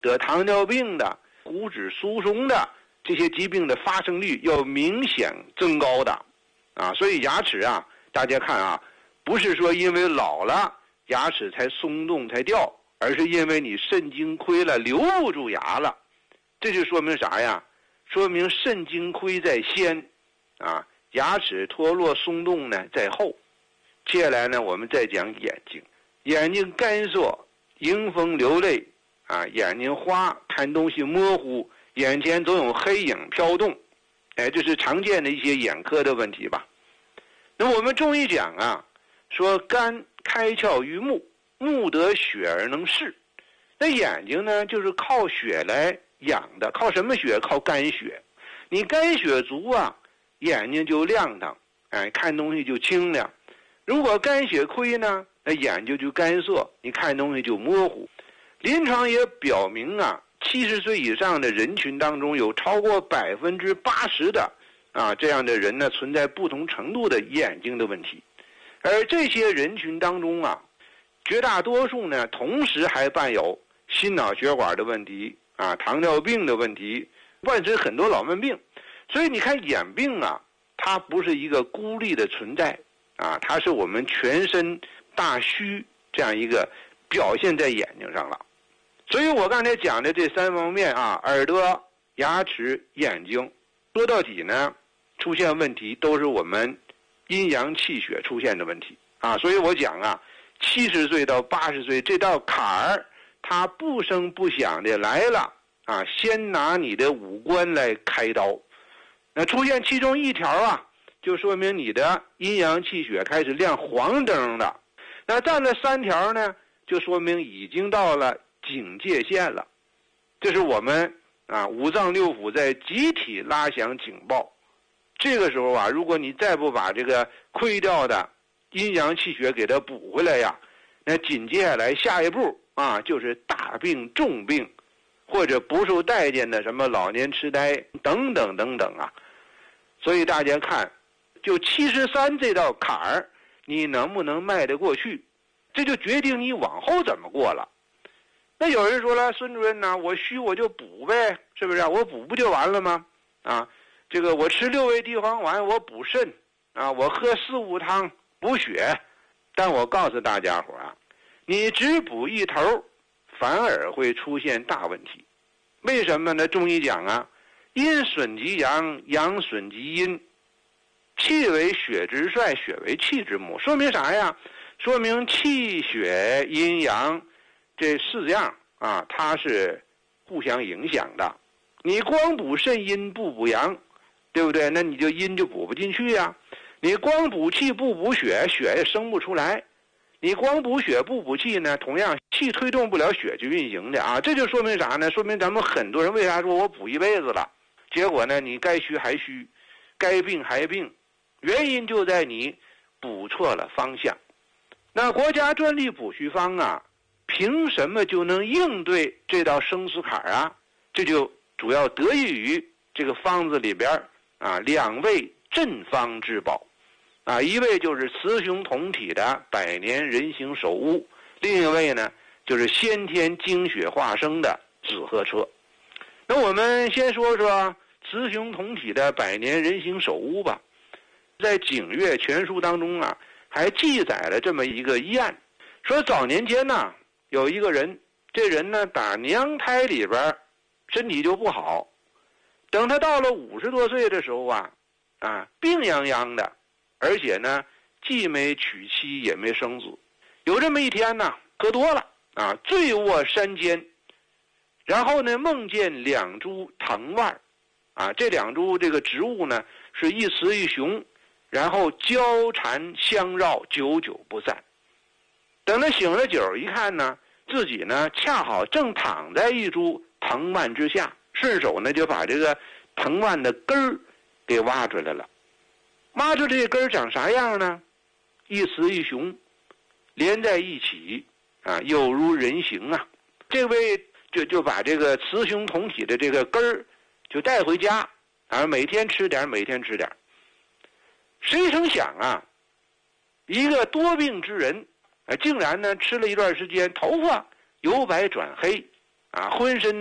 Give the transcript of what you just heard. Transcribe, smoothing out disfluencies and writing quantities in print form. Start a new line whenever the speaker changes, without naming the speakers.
得糖尿病的、骨质疏松的这些疾病的发生率要明显增高的啊。所以牙齿啊，大家看啊，不是说因为老了牙齿才松动才掉，而是因为你肾精亏了，留不住牙了。这就说明啥呀？说明肾精亏在先啊，牙齿脱落松动呢在后。接下来呢，我们再讲眼睛。眼睛干涩、迎风流泪啊，眼睛花，看东西模糊，眼前总有黑影飘动，这是常见的一些眼科的问题吧。那我们中医讲啊，说肝开窍于目，目得血而能视。那眼睛呢，就是靠血来养的，靠什么血？靠肝血。你肝血足啊，眼睛就亮堂，看东西就清亮。如果肝血亏呢，那眼睛就干涩，你看东西就模糊。临床也表明啊，70岁以上的人群当中，有超过80%的这样的人呢，存在不同程度的眼睛的问题。而这些人群当中啊，绝大多数呢，同时还伴有心脑血管的问题啊，糖尿病的问题，伴随很多老慢病。所以你看眼病啊，它不是一个孤立的存在啊，它是我们全身大虚这样一个表现在眼睛上了。所以我刚才讲的这3方面啊，耳朵、牙齿、眼睛，说到底呢，出现问题都是我们阴阳气血出现的问题啊。所以我讲啊，70岁到80岁这道坎儿，它不声不响的来了啊，先拿你的五官来开刀。那出现其中一条啊，就说明你的阴阳气血开始亮黄灯了。那占了3条呢，就说明已经到了警戒线了。这是我们五脏六腑在集体拉响警报。这个时候啊，如果你再不把这个亏掉的阴阳气血给它补回来呀，那紧接下来下一步啊，就是大病重病，或者不受待见的什么老年痴呆等等等等啊。所以大家看，就73这道坎儿，你能不能迈得过去，这就决定你往后怎么过了。那有人说了，孙主任呢，我虚我就补呗，是不是？我补不就完了吗？这个我吃6味地黄丸我补肾啊，我喝4物汤补血。但我告诉大家伙啊，你只补一头，反而会出现大问题。为什么呢？中医讲啊，阴损及阳，阳损及阴，气为血之帅，血为气之母。说明啥呀？说明气血阴阳这4样啊，它是互相影响的。你光补肾阴不补阳，对不对？那你就阴就补不进去呀。你光补气不补血，血也生不出来。你光补血不补气呢，同样气推动不了血去运行的啊。这就说明啥呢？说明咱们很多人为啥说我补一辈子了，结果呢，你该虚还虚，该病还病，原因就在你补错了方向。那国家专利补虚方啊，凭什么就能应对这道生死坎啊？这就主要得益于这个方子里边2味镇方之宝一味就是雌雄同体的百年人形首乌，另一位呢就是先天精血化生的紫河车。那我们先说说雌雄同体的百年人形首乌吧。在《景岳全书》当中啊，还记载了这么一个医案，说早年间呢，有一个人，这人呢打娘胎里边身体就不好，等他到了50多岁的时候病殃殃的，而且呢既没娶妻也没生子。有这么一天呢，喝多了醉卧山间，然后呢梦见2株藤蔓这2株这个植物呢是一雌一雄，然后交缠相绕，久久不散。等他醒了酒一看呢，自己呢恰好正躺在一株藤蔓之下，顺手呢就把这个藤蔓的根儿给挖出来了。挖出这根儿长啥样呢？一雌一雄连在一起有如人形啊。这位就把这个雌雄同体的这个根儿就带回家每天吃点，每天吃点。谁成想一个多病之人竟然呢吃了一段时间，头发由白转黑啊，浑身